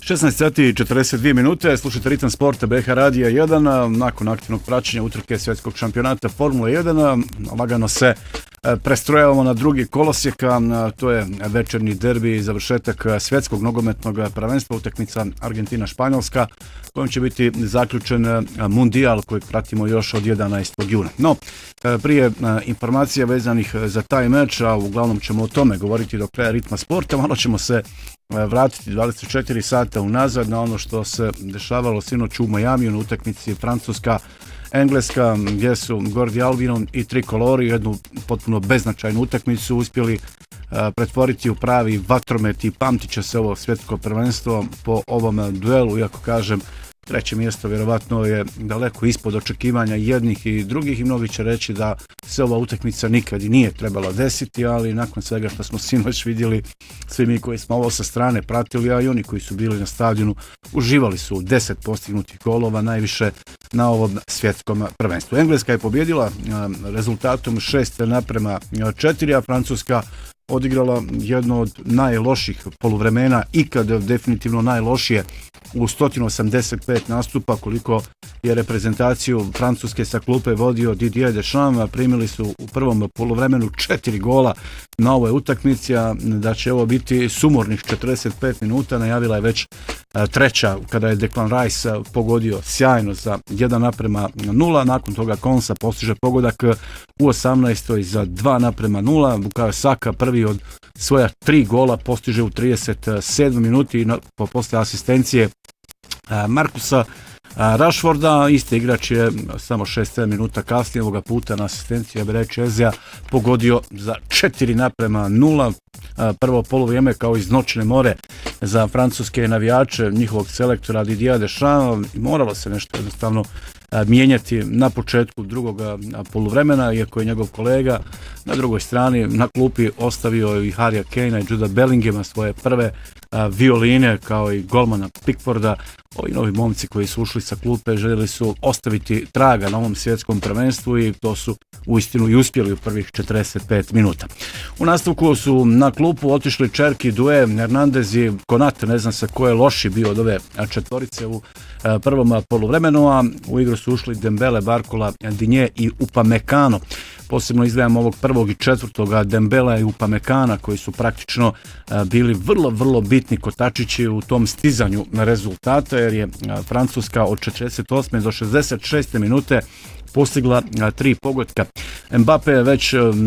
16 sati i 42 minute, slušajte Ritam Sporta BH Radija 1, nakon aktivnog praćenja utrke svjetskog šampionata Formula 1, lagano se prestrojavamo na drugi kolosijek, to je večernji derbi i završetak svjetskog nogometnog prvenstva, utakmica Argentina-Španjolska, kojom će biti zaključen mundijal kojeg pratimo još od 11. juna. No, prije informacija vezanih za taj meč, a uglavnom ćemo o tome govoriti do kraja Ritma Sporta, malo ćemo se vratiti 24 sata unazad na ono što se dešavalo sinoć u Majamiju na utakmici Francuska-Engleska, gdje su Gordi Albino i Trikolori jednu potpuno beznačajnu utakmicu uspjeli pretvoriti u pravi vatromet i pamtit će se ovo svjetsko prvenstvo po ovom duelu, iako kažem treće mjesto vjerovatno je daleko ispod očekivanja jednih i drugih i mnogi će reći da se ova utakmica nikad i nije trebala desiti, ali nakon svega što smo sinoć vidjeli, svi mi koji smo ovo sa strane pratili, a i oni koji su bili na stadionu, uživali su 10 postignutih golova, najviše na ovom svjetskom prvenstvu. Engleska je pobjedila rezultatom 6:4, a Francuska odigrala jedno od najloših poluvremena ikad, definitivno najlošije u 185 nastupa, koliko je reprezentaciju Francuske sa klupe vodio Didier Deschamps. Primili su u prvom poluvremenu 4 gola na ovoj utakmici, a da će ovo biti sumornih 45 minuta najavila je već treća, kada je Declan Rice pogodio sjajno za 1:0, nakon toga Konsa postiže pogodak u 18. za 2:0, Bukayo Saka prvi od svoja 3 gola postiže u 37 minuti i posle asistencije Marcusa Rashforda, isti igrač je samo 6-7 minuta kasnije ovoga puta na asistenciju Eberechi Ezea pogodio za 4:0. Prvo poluvrijeme kao iz noćne more za francuske navijače, njihovog selektora Didier Deschamps, moralo se nešto jednostavno mijenjati na početku drugog poluvremena, iako je njegov kolega na drugoj strani na klupi ostavio i Harrya Kanea i Juda Bellinghama, svoje prve violine, kao i golmana Pickforda. Ovi novi momci koji su ušli sa klupe željeli su ostaviti traga na ovom svjetskom prvenstvu i to su uistinu i uspjeli u prvih 45 minuta. U nastavku su na klupu otišli Čerki, Due, Hernandez i Konate, ne znam se ko je loši bio od ove četvorice u prvom poluvremenu, a u igru su ušli Dembele, Barcola, Digne i Upamecano. Posebno izdvajam ovog prvog i četvrtoga, Dembela i Upamecana, koji su praktično bili vrlo bitni kotačići u tom stizanju na rezultate, jer je Francuska od 48. do 66. minute postigla 3 pogotka. Mbappe je već